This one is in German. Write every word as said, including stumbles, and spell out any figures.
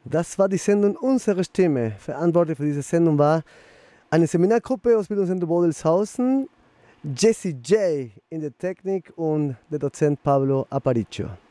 Das war die Sendung Unsere Stimme. Verantwortlich für diese Sendung war eine Seminargruppe aus Bildungszentrum Bodelshausen, Jesse J. in der Technik und der Dozent Pablo Aparicio.